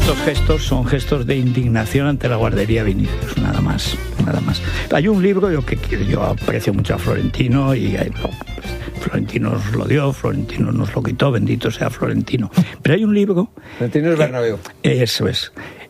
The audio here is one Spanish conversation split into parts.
estos gestos son gestos de indignación ante la guardería Vinicius, nada más. Hay un libro que yo aprecio mucho a Florentino y Florentino nos lo dio, Florentino nos lo quitó, bendito sea Florentino. Pero hay un libro... Florentino es Bernabéu. Eso es.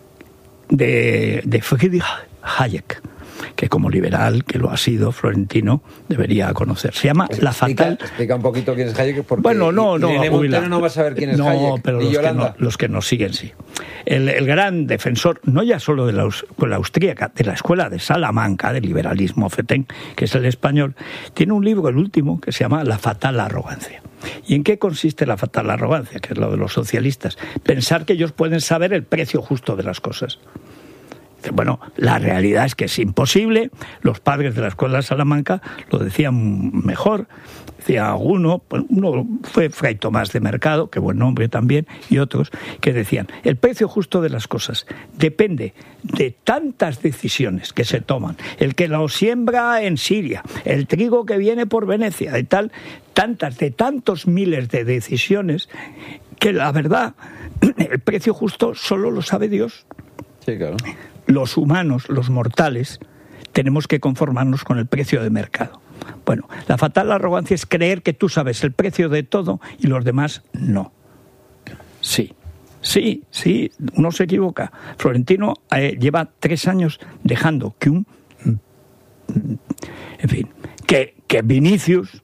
De Friedrich Hayek, que como liberal, que lo ha sido, Florentino debería conocer. Se llama La Fatal... Explica un poquito quién es Hayek, porque bueno, no va a saber quién es Hayek. No, pero los que nos siguen sí. El gran defensor, no ya solo de la escuela austríaca, de la escuela de Salamanca, del liberalismo fetén, que es el español, tiene un libro, el último, que se llama La Fatal Arrogancia. ¿Y en qué consiste la fatal arrogancia? Que es lo de los socialistas. Pensar que ellos pueden saber el precio justo de las cosas. Bueno, la realidad es que es imposible. Los padres de la escuela de Salamanca lo decían mejor. Decía uno fue Fray Tomás de Mercado, que buen nombre también, y otros que decían, el precio justo de las cosas depende de tantas decisiones que se toman. El que lo siembra en Siria, el trigo que viene por Venecia, de tantos miles de decisiones, que la verdad, el precio justo solo lo sabe Dios. Sí, claro. Los humanos, los mortales, tenemos que conformarnos con el precio de mercado. Bueno, la fatal arrogancia es creer que tú sabes el precio de todo y los demás no. Sí, uno se equivoca. Florentino lleva 3 años dejando que que Vinicius,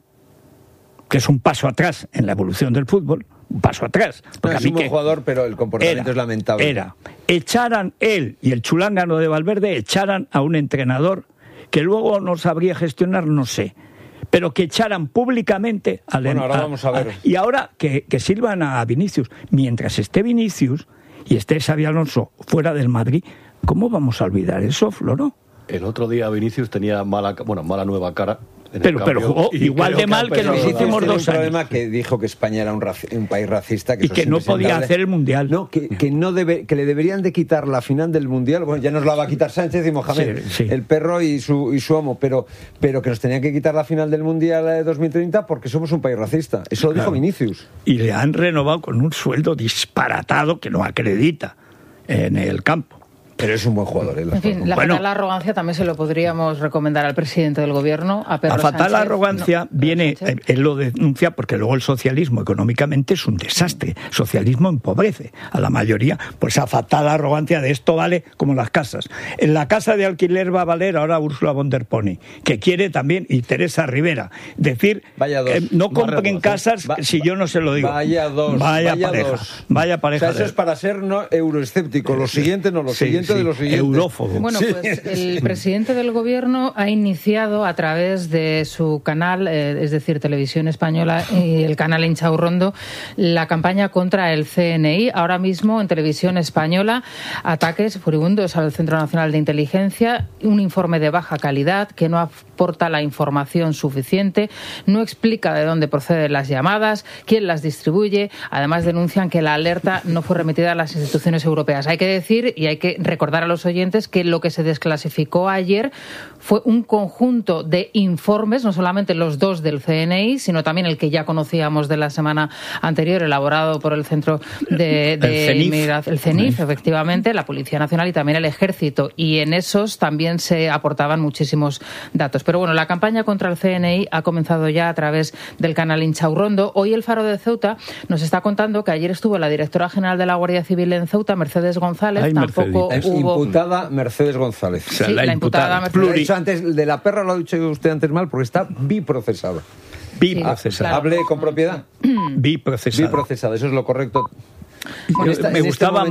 que es un paso atrás en la evolución del fútbol, un paso atrás. Porque es un buen jugador, pero el comportamiento es lamentable. Echaran él y el chulángano de Valverde, echaran a un entrenador que luego no sabría gestionar, no sé, pero que echaran públicamente al ahora vamos a ver. Y ahora que sirvan a Vinicius. Mientras esté Vinicius y esté Xabi Alonso fuera del Madrid, ¿cómo vamos a olvidar eso, Floro? El otro día Vinicius tenía mala nueva cara. Pero jugó igual de mal que los últimos 2 años. Un problema que dijo que España era un país racista y que no podía hacer el Mundial. No, que le deberían de quitar la final del Mundial. Bueno, ya nos la va a quitar Sánchez y Mohamed, sí. El perro y su amo, pero que nos tenían que quitar la final del Mundial de 2030 porque somos un país racista. Eso lo dijo Vinicius. Y le han renovado con un sueldo disparatado que no acredita en el campo. Pero es un buen jugador. En fin, la fatal arrogancia también se lo podríamos recomendar al presidente del gobierno, a Pedro Sánchez. La fatal arrogancia viene, él lo denuncia porque luego el socialismo económicamente es un desastre. El socialismo empobrece a la mayoría. Pues esa fatal arrogancia de esto vale como las casas. En la casa de alquiler va a valer ahora Ursula von der Pony, que quiere también, y Teresa Rivera, decir, no compren casas si yo no se lo digo. Vaya pareja. O sea, eso es para ser no euroescéptico. Lo siguiente no, lo siguiente de los siguientes. Eurófobo. Bueno, pues el presidente del gobierno ha iniciado a través de su canal, es decir, Televisión Española y el canal Inchaurrondo, la campaña contra el CNI. Ahora mismo en Televisión Española, ataques furibundos al Centro Nacional de Inteligencia, un informe de baja calidad que no aporta la información suficiente, no explica de dónde proceden las llamadas, quién las distribuye. Además denuncian que la alerta no fue remitida a las instituciones europeas. Hay que decir y hay que recordar a los oyentes que lo que se desclasificó ayer fue un conjunto de informes, no solamente los 2 del CNI, sino también el que ya conocíamos de la semana anterior, elaborado por el Centro de Inmigración, el CENIF, efectivamente, la Policía Nacional y también el Ejército. Y en esos también se aportaban muchísimos datos. Pero bueno, la campaña contra el CNI ha comenzado ya a través del canal Inchaurrondo. Hoy el Faro de Ceuta nos está contando que ayer estuvo la directora general de la Guardia Civil en Ceuta, Mercedes González. Tampoco hubo... Imputada Mercedes González. O sea, sí, la imputada Mercedes. Antes de la perra lo ha dicho usted antes mal porque está biprocesada. Biprocesada. Hable con propiedad. Biprocesada. Eso es lo correcto. Bueno, me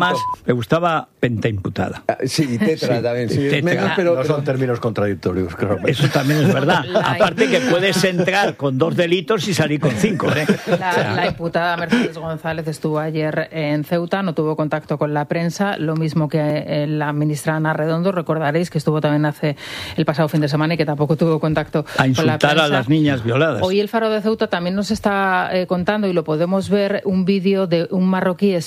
gustaba pentaimputada. Sí, y tetra también. Sí, tetra. Menos, pero no son términos contradictorios, claro. Eso también es verdad. Aparte que puedes entrar con 2 delitos y salir con 5. La imputada Mercedes González estuvo ayer en Ceuta, no tuvo contacto con la prensa, lo mismo que la ministra Ana Redondo. Recordaréis que estuvo también el pasado fin de semana y que tampoco tuvo contacto con la prensa. A insultar a las niñas violadas. Hoy el Faro de Ceuta también nos está contando, y lo podemos ver, un vídeo de un marroquí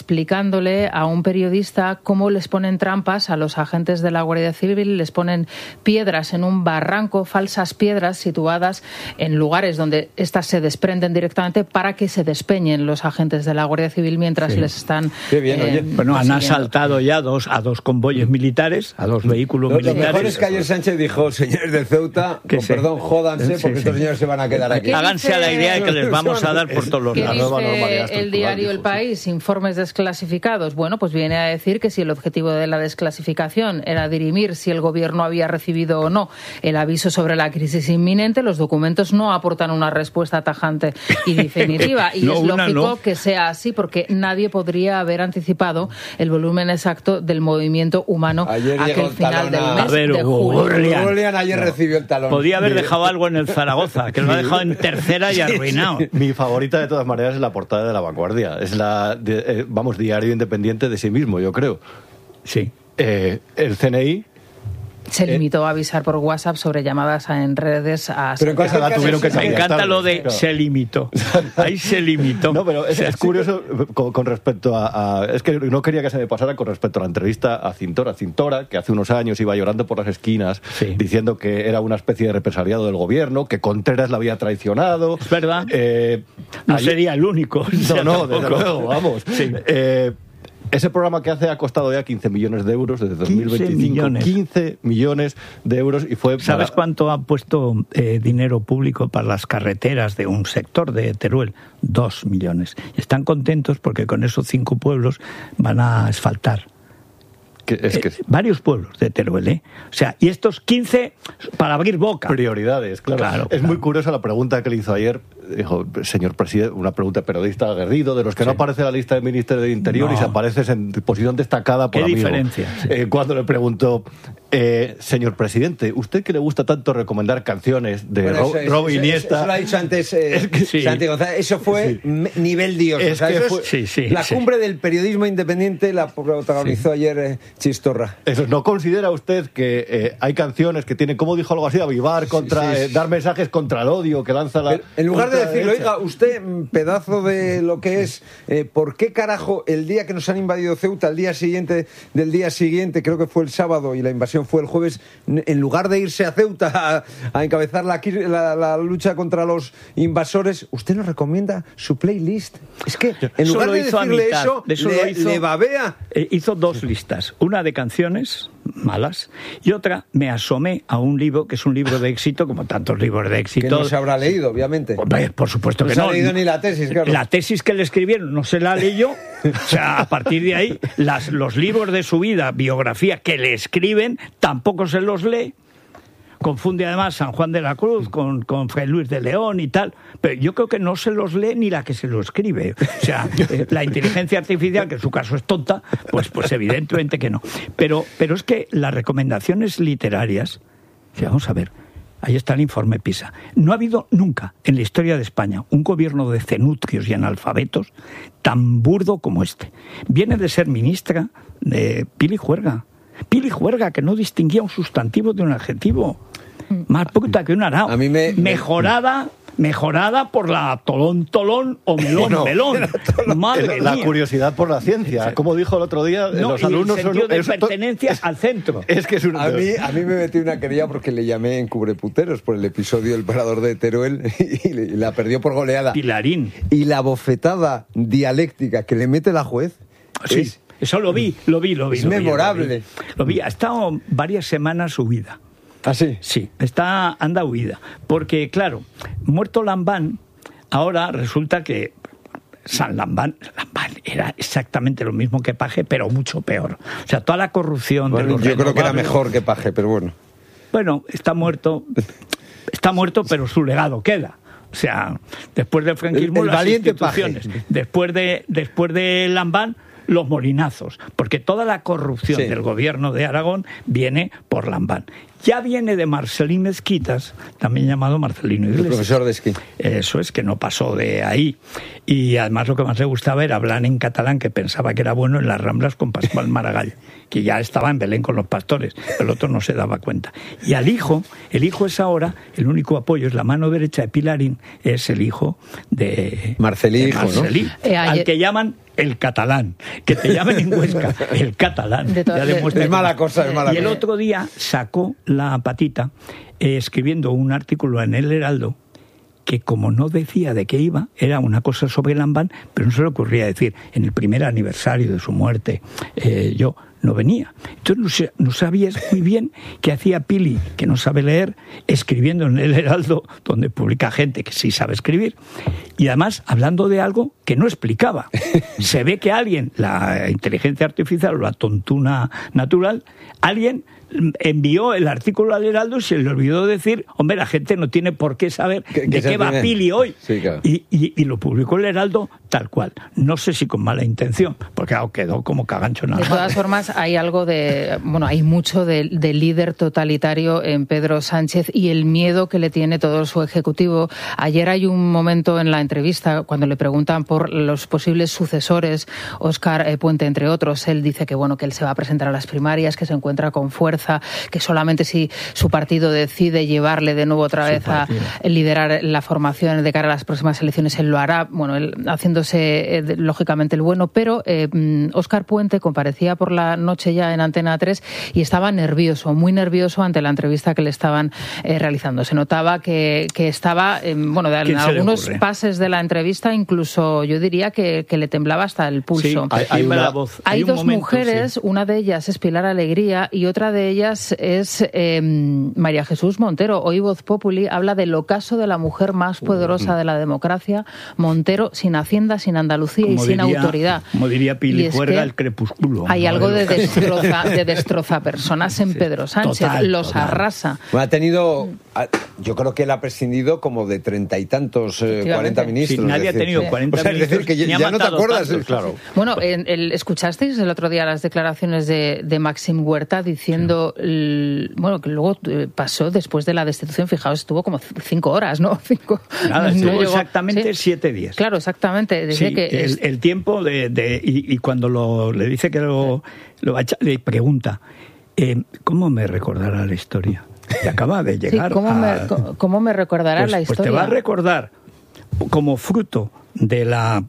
explicándole a un periodista cómo les ponen trampas a los agentes de la Guardia Civil, les ponen piedras en un barranco, falsas piedras situadas en lugares donde estas se desprenden directamente para que se despeñen los agentes de la Guardia Civil mientras les están... Qué bien, oye. Bueno, han asaltado ya a dos convoyes militares, a dos vehículos militares. Lo mejor es que ayer Sánchez dijo, señores del Ceuta, con perdón, jódanse, porque estos señores se van a quedar aquí. Háganse a la idea de que les vamos a dar por todos los lados. ¿Qué dice el diario El País? Informes desclasificados. Bueno, pues viene a decir que si el objetivo de la desclasificación era dirimir si el gobierno había recibido o no el aviso sobre la crisis inminente, los documentos no aportan una respuesta tajante y definitiva. Y es lógico que sea así, porque nadie podría haber anticipado el volumen exacto del movimiento humano aquel final del mes de julio. Julián ayer recibió el talón. Podía haber dejado algo en el Zaragoza, que lo ha dejado en tercera y arruinado. Mi favorita de todas maneras es la portada de La Vanguardia. Es diario independiente de sí mismo, yo creo. Sí. El CNI se limitó a avisar por WhatsApp sobre llamadas en redes a... Pero en casa la tuvieron que cambiar. Me encanta lo de se limitó. Ahí se limitó. No, pero es curioso con respecto a... Es que no quería que se me pasara con respecto a la entrevista a Cintora. Cintora, que hace unos años iba llorando por las esquinas, diciendo que era una especie de represaliado del gobierno, que Contreras la había traicionado. Es verdad. No sería el único. No, desde luego, vamos. Sí. Ese programa que hace ha costado ya 15 millones de euros desde 2025. 15 millones de euros y fue... ¿Sabes cuánto ha puesto dinero público para las carreteras de un sector de Teruel? 2 millones. Están contentos porque con esos 5 pueblos van a asfaltar. Varios pueblos de Teruel, O sea, y estos 15 para abrir boca. Prioridades, claro. Es muy curiosa la pregunta que le hizo ayer. Dijo, señor presidente, una pregunta periodista aguerrido, de los que no aparece en la lista del Ministerio del Interior y se apareces en posición destacada por amigo. ¿Qué diferencia? Cuando le preguntó, señor presidente, ¿usted que le gusta tanto recomendar canciones de Robin Iniesta? Eso lo ha dicho antes Santi González. Eso fue nivel Dios. La cumbre del periodismo independiente la protagonizó ayer Chistorra. Eso, ¿no considera usted que hay canciones que tienen, como dijo algo así, avivar contra, dar mensajes contra el odio que lanza la... En lugar de decirlo, oiga, usted, pedazo de lo que es, ¿por qué carajo el día que nos han invadido Ceuta, el día siguiente del día siguiente, creo que fue el sábado y la invasión fue el jueves, en lugar de irse a Ceuta a encabezar la lucha contra los invasores, usted nos recomienda su playlist? Es que, en lugar de decirle eso, le babea. Hizo 2 listas, una de canciones malas y otra me asomé a un libro que es un libro de éxito, como tantos libros de éxito. Que no se habrá leído, obviamente. Por supuesto que no. No se ha leído ni la tesis, claro. La tesis que le escribieron no se la leyó. O sea, a partir de ahí, los libros de su vida, biografía, que le escriben, tampoco se los lee. Confunde además San Juan de la Cruz con Fray Luis de León y tal, pero yo creo que no se los lee ni la que se lo escribe. O sea, la inteligencia artificial, que en su caso es tonta, pues evidentemente que no. Pero es que las recomendaciones literarias, vamos a ver, ahí está el informe PISA. No ha habido nunca en la historia de España un gobierno de cenutrios y analfabetos tan burdo como este. Viene de ser ministra de Pili Juerga. Pili Juerga, que no distinguía un sustantivo de un adjetivo. Más puta que un arao. Mejorada por la tolón o melón. Madre la mía. Curiosidad por la ciencia. Como dijo el otro día, los alumnos el sentido de pertenencia al centro. Es que a mí me metí una querella porque le llamé en Cubreputeros por el episodio del parador de Teruel y la perdió por goleada. Pilarín. Y la bofetada dialéctica que le mete la juez. Sí. Eso lo vi. Es memorable. Lo vi. Ha estado varias semanas huida. ¿Ah, sí? Sí, anda huida. Porque, claro, muerto Lambán, ahora resulta que San Lambán era exactamente lo mismo que Paje, pero mucho peor. O sea, toda la corrupción de los yo creo que era mejor que Paje, pero bueno. Bueno, está muerto, pero su legado queda. O sea, después del franquismo, las instituciones. Paje. Después de Lambán, los molinazos, porque toda la corrupción del gobierno de Aragón viene por Lambán. Ya viene de Marcelín Mezquitas, también llamado Marcelino Iglesias. El profesor de esquí. Eso es, que no pasó de ahí. Y además lo que más le gustaba era hablar en catalán, que pensaba que era bueno en las Ramblas con Pascual Maragall, que ya estaba en Belén con los pastores. El otro no se daba cuenta. Y el hijo es ahora, el único apoyo, es la mano derecha de Pilarín, es el hijo de Marcelí, ¿no? Al que llaman el catalán. Que te llamen en Huesca el catalán. Es mala cosa, es mala cosa. Y el otro día sacó la patita escribiendo un artículo en El Heraldo que, como no decía de qué iba, era una cosa sobre Lambán, pero no se le ocurría decir, en el primer aniversario de su muerte, yo no venía. Entonces no sabías muy bien qué hacía Pili, que no sabe leer, escribiendo en El Heraldo, donde publica gente que sí sabe escribir, y además hablando de algo que no explicaba. Se ve que alguien, la inteligencia artificial o la tontuna natural, alguien envió el artículo al Heraldo y se le olvidó decir, hombre, la gente no tiene por qué saber de qué va Pili hoy. Sí, claro. Y lo publicó el Heraldo tal cual. No sé si con mala intención, porque quedó como cagancho nada. De todas formas, hay algo hay mucho de líder totalitario en Pedro Sánchez y el miedo que le tiene todo su ejecutivo. Ayer hay un momento en la entrevista cuando le preguntan por los posibles sucesores, Óscar Puente, entre otros. Él dice que él se va a presentar a las primarias, que se encuentra con fuerza, que solamente si su partido decide llevarle de nuevo otra vez a liderar la formación de cara a las próximas elecciones, él lo hará, él haciéndose lógicamente el bueno, pero Óscar Puente comparecía por la noche ya en Antena 3 y estaba nervioso, muy nervioso ante la entrevista que le estaban realizando. Se notaba que estaba, en algunos pases de la entrevista, incluso yo diría que le temblaba hasta el pulso. Sí, hay dos mujeres, una de ellas es Pilar Alegría y otra de ellas es María Jesús Montero. Hoy Voz Populi habla del ocaso de la mujer más poderosa de la democracia, Montero, sin Hacienda, sin Andalucía y sin autoridad. Como diría Pili, juerga el crepúsculo. Hay algo de destroza personas en Pedro Sánchez, los arrasa. Ha tenido, yo creo que él ha prescindido como de 30 y tantos, 40 ministros. Sí, nadie ha tenido 40 ministros. Es decir, que ya no te acuerdas. Claro. Bueno, ¿escuchasteis el otro día las declaraciones de Maxim Huerta diciendo que luego pasó después de la destitución? Fijaos, estuvo como 5 horas, ¿no? Estuvo exactamente 7 días. Claro, exactamente. Decía que el tiempo y cuando le dice que lo va a echar, le pregunta, ¿cómo me recordará la historia? Que acaba de llegar. ¿Cómo me recordará la historia? Pues te va a recordar como fruto de la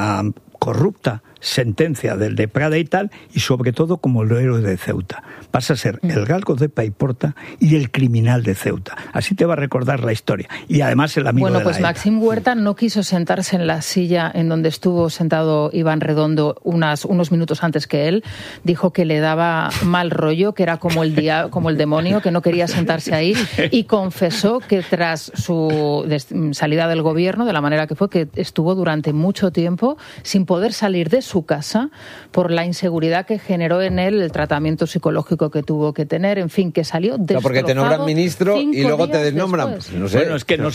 corrupta sentencia del de Prada y tal, y sobre todo como el héroe de Ceuta. Vas a ser el galgo de Paiporta y el criminal de Ceuta. Así te va a recordar la historia. Y además el amigo de la ETA. Maxim Huerta no quiso sentarse en la silla en donde estuvo sentado Iván Redondo unos minutos antes que él. Dijo que le daba mal rollo, que era como el demonio, que no quería sentarse ahí, y confesó que tras su salida del gobierno, de la manera que fue, que estuvo durante mucho tiempo sin poder salir de su casa por la inseguridad que generó en él el tratamiento psicológico que tuvo que tener, en fin, que salió destrozado. Porque te nombran ministro y luego te desnombran. No sé. Bueno, es que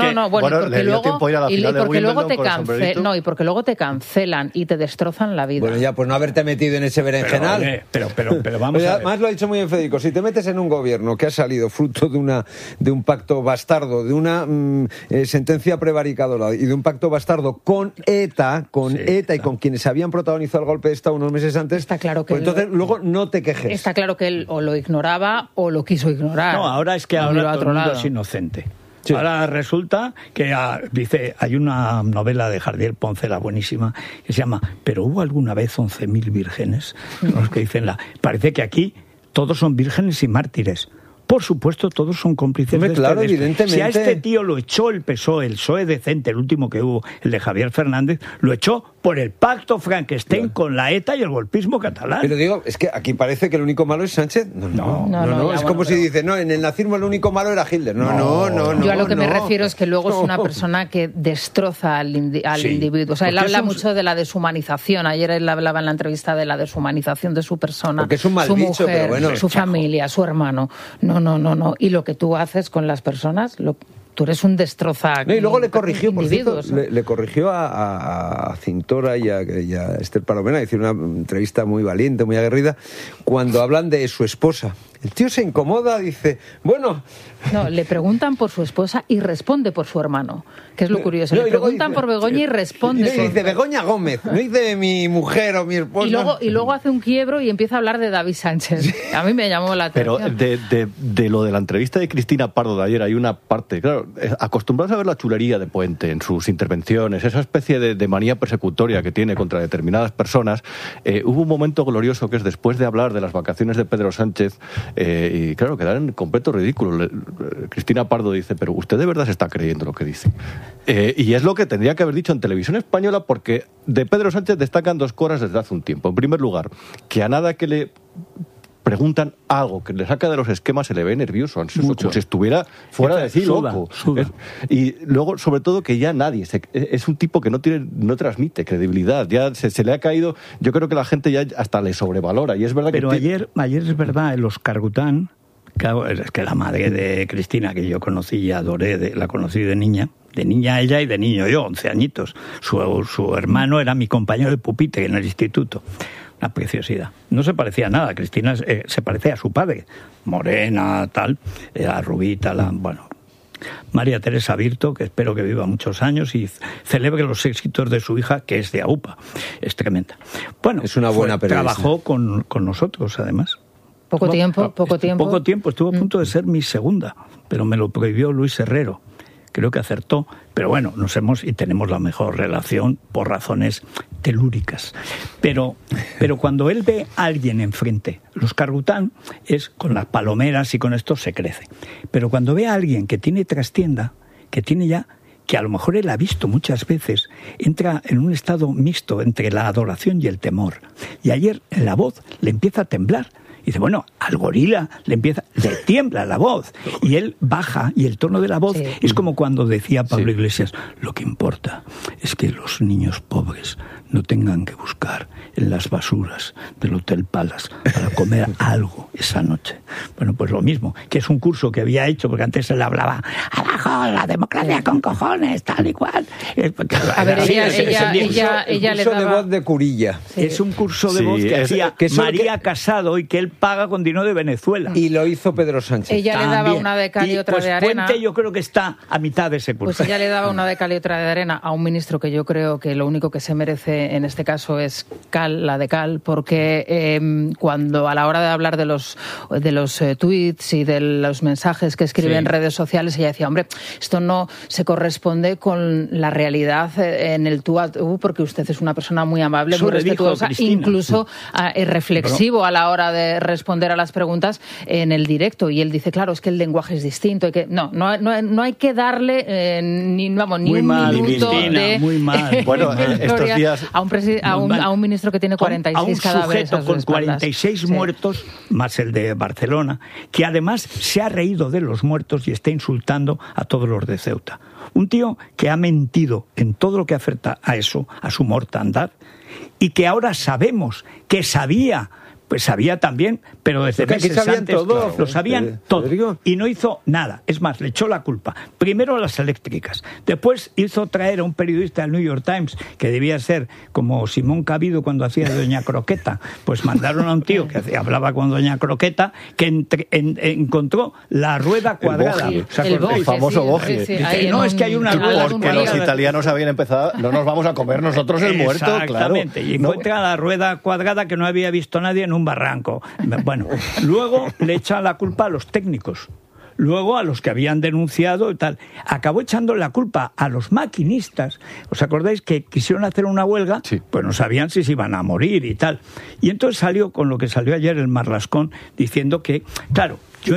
porque luego te cancelan y te destrozan la vida. Bueno, ya, pues no haberte metido en ese berenjenal. Pero vamos a ver. Además lo ha dicho muy bien Federico, si te metes en un gobierno que ha salido fruto de un pacto bastardo, de una sentencia prevaricadora y de un pacto bastardo con ETA y con quienes habían protagonizado el golpe de Estado unos meses antes, está claro que pues entonces luego no te quejes. Está claro que él o lo ignoraba o lo quiso ignorar. No, ahora es que ahora todo el mundo es inocente. Sí. Ahora resulta que hay una novela de Jardiel Poncela buenísima que se llama ¿Pero hubo alguna vez 11.000 vírgenes? Los que dicen parece que aquí todos son vírgenes y mártires. Por supuesto, todos son cómplices de claro, evidentemente. Si a este tío lo echó el PSOE decente, el último que hubo, el de Javier Fernández, lo echó por el pacto Frankenstein con la ETA y el golpismo catalán. Pero digo, es que aquí parece que el único malo es Sánchez. No. Es como si dice, no, en el nazismo el único malo era Hitler. No. Yo a lo que me refiero es que luego es una persona que destroza al individuo. O sea, él habla mucho de la deshumanización. Ayer él hablaba en la entrevista de la deshumanización de su persona, porque es un mal su bicho, mujer, pero bueno, su familia, su hermano. No. Y lo que tú haces con las personas, tú eres un destroza. No, y luego le corrigió, por cierto, le corrigió a Cintora y a Esther Palomena, hizo una entrevista muy valiente, muy aguerrida, cuando hablan de su esposa. El tío se incomoda, dice, bueno... No, le preguntan por su esposa y responde por su hermano, que es lo curioso. Le preguntan por Begoña y responde. Y dice Begoña Gómez, no dice mi mujer o mi esposa. Y luego hace un quiebro y empieza a hablar de David Sánchez. A mí me llamó la atención. Pero de lo de la entrevista de Cristina Pardo de ayer hay una parte, claro, claro, acostumbrados a ver la chulería de Puente en sus intervenciones, esa especie de manía persecutoria que tiene contra determinadas personas, hubo un momento glorioso que es después de hablar de las vacaciones de Pedro Sánchez, y claro, quedar en completo ridículo. Cristina Pardo dice, pero usted de verdad se está creyendo lo que dice. Y es lo que tendría que haber dicho en Televisión Española, porque de Pedro Sánchez destacan dos cosas desde hace un tiempo. En primer lugar, que a nada que le preguntan algo que le saca de los esquemas se le ve nervioso, ansioso, como si estuviera fuera de sí, loco. Y luego, sobre todo, que ya nadie es un tipo que no transmite credibilidad, ya se le ha caído. Yo creo que la gente ya hasta le sobrevalora, y es verdad. Pero ayer es verdad, en los Cargután, claro, es que la madre de Cristina, que yo conocí y adoré, la conocí de niña ella y de niño yo, 11 añitos. Su hermano era mi compañero de pupitre en el instituto. Una preciosidad. No se parecía a nada. Cristina se parecía a su padre. Morena, tal, era rubita, bueno. María Teresa Virto, que espero que viva muchos años y celebre los éxitos de su hija, que es de AUPA. Es tremenda. Bueno, es una buena periodista. Trabajó con nosotros, además. Poco tiempo. Estuvo a punto de ser mi segunda, pero me lo prohibió Luis Herrero. Creo que acertó, pero bueno, y tenemos la mejor relación por razones telúricas. Pero cuando él ve a alguien enfrente, los Cargután es con las palomeras y con esto se crece. Pero cuando ve a alguien que tiene trastienda, que a lo mejor él ha visto muchas veces, entra en un estado mixto entre la adoración y el temor. Y ayer en la voz le empieza a temblar. Y dice, bueno, al gorila le tiembla la voz. Y él baja, y el tono de la voz es como cuando decía Pablo Iglesias, lo que importa es que los niños pobres no tengan que buscar en las basuras del Hotel Palace para comer algo esa noche. Bueno, pues lo mismo, que es un curso que había hecho, porque antes se le hablaba, abajo, la democracia con cojones, tal y cual. A ver, ella le daba... de voz de Curilla. Es un curso de voz que hacía María Casado y que él paga con dinero de Venezuela. Y lo hizo Pedro Sánchez. Ella le daba una de cal y otra de arena. Puente yo creo que está a mitad de ese curso. Pues ella le daba una de cal y otra de arena a un ministro que yo creo que lo único que se merece en este caso es la de cal, porque cuando a la hora de hablar de los tweets y de los mensajes que escribe en redes sociales, ella decía, hombre, esto no se corresponde con la realidad en el tú a tú, porque usted es una persona muy amable, muy respetuosa, incluso reflexivo a la hora de responder a las preguntas en el directo. Y él dice, claro, es que el lenguaje es distinto, no hay que darle ni un minuto de... Muy mal. Bueno, estos días... a un ministro que tiene 46 cadáveres a sus con 46 muertos, más el de Barcelona, que además se ha reído de los muertos y está insultando a todos los de Ceuta. Un tío que ha mentido en todo lo que afecta a eso, a su mortandad, y que ahora sabemos que sabía también, pero desde meses antes todo, lo sabían todo, y no hizo nada. Es más, le echó la culpa primero a las eléctricas, después hizo traer a un periodista del New York Times, que debía ser como Simón Cabido cuando hacía de Doña Croqueta, pues mandaron a un tío que hablaba con Doña Croqueta, que encontró la rueda cuadrada. El famoso Bogie. No, es que hay una rueda porque los italianos habían empezado, no nos vamos a comer nosotros el muerto, claro. Exactamente, y encuentra la rueda cuadrada que no había visto nadie en un barranco. Bueno, luego le echa la culpa a los técnicos, luego a los que habían denunciado y tal. Acabó echando la culpa a los maquinistas. ¿Os acordáis que quisieron hacer una huelga? Sí. Pues no sabían si se iban a morir y tal. Y entonces salió con lo que salió ayer el Marlascón, diciendo que, claro,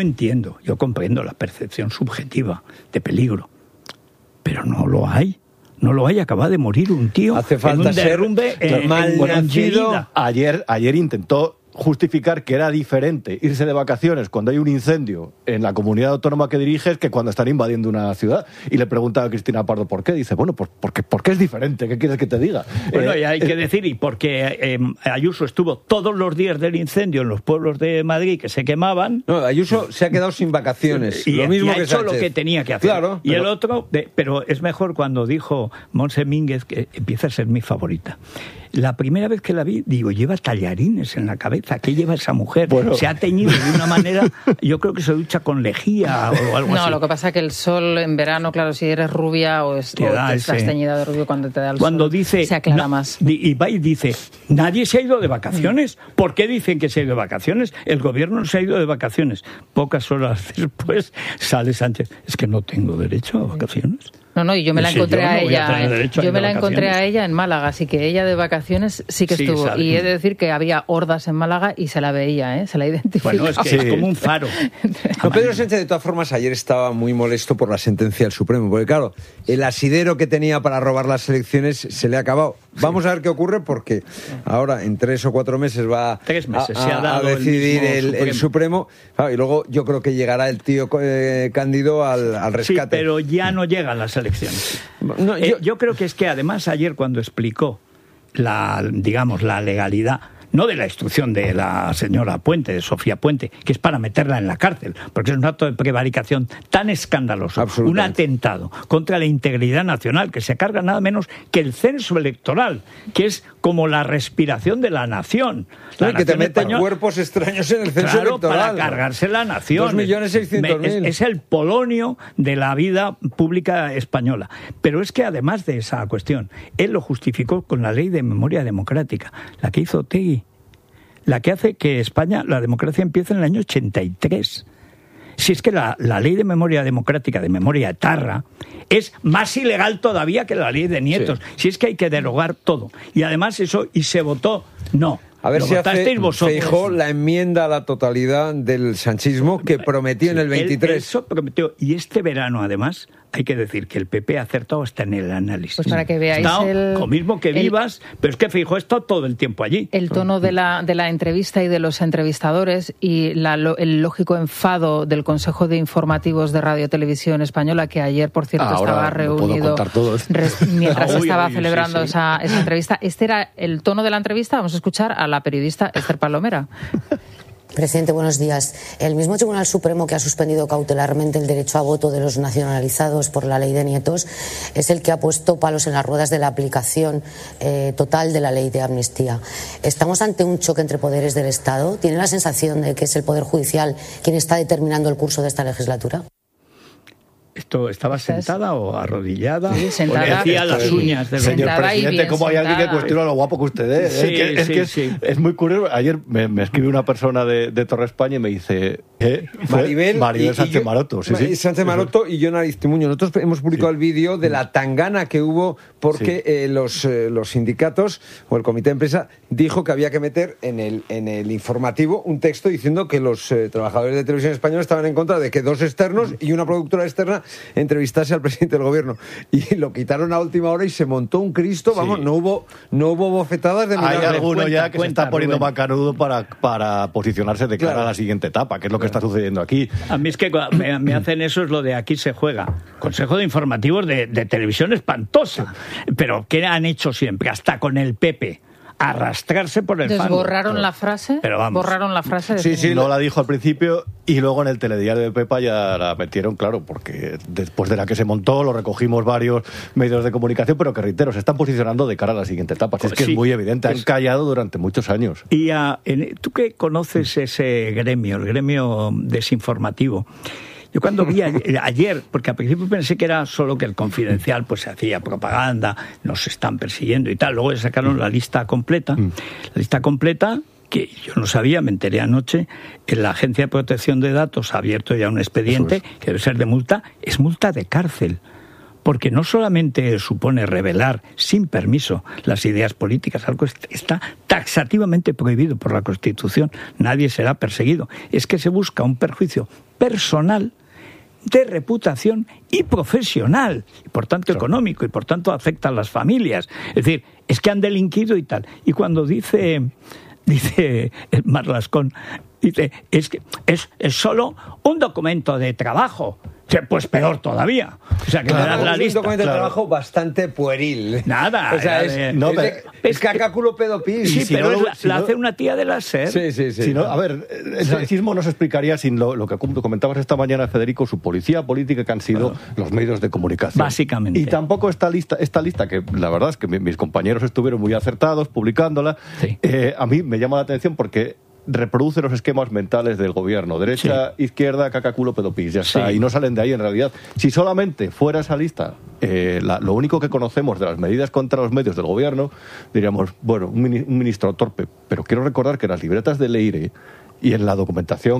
yo comprendo la percepción subjetiva de peligro, pero no lo hay. No lo hay, acaba de morir un tío. Hace falta en un derrumbe mal nacido. Ayer intentó justificar que era diferente irse de vacaciones cuando hay un incendio en la comunidad autónoma que diriges que cuando están invadiendo una ciudad. Y le preguntaba a Cristina Pardo por qué. Dice, bueno, pues porque es diferente. ¿Qué quieres que te diga? Bueno, y hay que decir, y porque Ayuso estuvo todos los días del incendio en los pueblos de Madrid que se quemaban. No, Ayuso se ha quedado sin vacaciones. Y lo mismo ha que hecho Sánchez. lo que tenía que hacer. Claro, y el otro, pero es mejor cuando dijo Montse Mínguez, que empieza a ser mi favorita. La primera vez que la vi, digo, lleva tallarines en la cabeza. cabeza que lleva esa mujer se ha teñido de una manera, yo creo que se ducha con lejía o algo así. No, lo que pasa es que el sol en verano, claro, si eres rubia o estás teñida de rubio cuando te da el sol, dice, se aclara más. Y va y dice, nadie se ha ido de vacaciones. ¿Por qué dicen que se ha ido de vacaciones? El gobierno no se ha ido de vacaciones. Pocas horas después sale Sánchez, es que no tengo derecho a vacaciones. No, y yo me la encontré a ella. Yo me la encontré a ella en Málaga, así que ella de vacaciones sí que estuvo. Sabe. Y he de decir que había hordas en Málaga y se la veía, se la identificaba. Bueno, es que es como un faro. No, Pedro Sánchez, de todas formas, ayer estaba muy molesto por la sentencia del Supremo, porque claro, el asidero que tenía para robar las elecciones se le ha acabado. Vamos a ver qué ocurre, porque ahora en 3 o 4 meses va a decidir el Supremo. Claro, y luego yo creo que llegará el tío Cándido al rescate. Sí, pero ya no llegan las elecciones. No, yo creo que es que además ayer cuando explicó la legalidad, no de la instrucción de la señora Puente, de Sofía Puente, que es para meterla en la cárcel, porque es un acto de prevaricación tan escandaloso, un atentado contra la integridad nacional, que se carga nada menos que el censo electoral, que es como la respiración de la nación. Que te meten cuerpos extraños en el censo electoral. Para cargarse la nación. 2.600.000. Es el polonio de la vida pública española. Pero es que además de esa cuestión, él lo justificó con la ley de memoria democrática, la que hizo Otegui, la que hace que España, la democracia empiece en el año 83. Si es que la ley de memoria democrática, de memoria etarra, es más ilegal todavía que la ley de Nietos. Sí. Si es que hay que derogar todo. Y además y se votó, no. A ver si hace Feijóo la enmienda a la totalidad del sanchismo que prometió en el 23. Eso prometió. Y este verano, además, hay que decir que el PP ha acertado hasta en el análisis. Pues para que veáis lo mismo que Vivas, pero es que Feijóo está todo el tiempo allí. El tono de la entrevista y de los entrevistadores y el lógico enfado del Consejo de Informativos de Radio Televisión Española, que ayer, por cierto, estaba reunido mientras estaba celebrando esa entrevista. Este era el tono de la entrevista. Vamos a escuchar a la periodista Esther Palomera. Presidente, buenos días. El mismo Tribunal Supremo que ha suspendido cautelarmente el derecho a voto de los nacionalizados por la ley de Nietos es el que ha puesto palos en las ruedas de la aplicación total de la ley de amnistía. ¿Estamos ante un choque entre poderes del Estado? ¿Tiene la sensación de que es el Poder Judicial quien está determinando el curso de esta legislatura? ¿Estaba sentada o arrodillada? Sí, sentada. ¿O le hacía las uñas del señor presidente? ¿Cómo hay alguien que cuestiona lo guapo que usted es? Es muy curioso. Ayer me escribe una persona de Torre España y me dice... Maribel Sánchez Maroto. Sánchez Maroto y Jon Aristimuño. Nosotros hemos publicado el vídeo de la tangana que hubo porque los sindicatos o el comité de empresa dijo que había que meter en el informativo un texto diciendo que los trabajadores de televisión española estaban en contra de que 2 externos y una productora externa entrevistase al presidente del gobierno. Y lo quitaron a última hora y se montó un Cristo. Vamos, no hubo bofetadas de milagro. Hay alguno ya que se está poniendo macanudo para posicionarse de cara a la siguiente etapa, que es lo que está sucediendo aquí. A mí es que me hacen eso, es lo de aquí se juega. Consejo de Informativos de televisión espantosa. Pero ¿qué han hecho siempre? Hasta con el PP. Arrastrarse por el fango. ¿Borraron la frase? Pero vamos. ¿Borraron la frase? Sí, no la dijo al principio y luego en el telediario de Pepa ya la metieron, claro, porque después de la que se montó lo recogimos varios medios de comunicación, pero que reitero, se están posicionando de cara a la siguiente etapa. Es que es muy evidente, han callado durante muchos años. Y tú que conoces ese gremio, el gremio desinformativo, yo cuando vi ayer, porque al principio pensé que era solo que el Confidencial pues se hacía propaganda, nos están persiguiendo y tal, luego le sacaron la lista completa, que yo no sabía, me enteré anoche, en la Agencia de Protección de Datos ha abierto ya un expediente que debe ser de multa, es multa de cárcel. Porque no solamente supone revelar sin permiso las ideas políticas, algo está taxativamente prohibido por la Constitución, nadie será perseguido. Es que se busca un perjuicio personal, de reputación y profesional, y por tanto económico, y por tanto afecta a las familias. Es decir, es que han delinquido y tal. Y cuando dice Marlascón, dice, es que es solo un documento de trabajo. Pues peor todavía. O sea, que me das la lista. Un documento de trabajo bastante pueril. Nada. Es cacáculo pedopis. Sí, pero la hace una tía de la SER. Sí. A ver, el sexismo no se explicaría sin lo que comentabas esta mañana, Federico, su policía política que han sido los medios de comunicación. Básicamente. Y tampoco esta lista, que la verdad es que mis compañeros estuvieron muy acertados publicándola, a mí me llama la atención porque reproduce los esquemas mentales del gobierno. Derecha, izquierda, caca, culo, pedopis, ya está. Y no salen de ahí en realidad. Si solamente fuera esa lista lo único que conocemos de las medidas contra los medios del gobierno, diríamos, bueno, un ministro torpe. Pero quiero recordar que en las libretas de Leire y en la documentación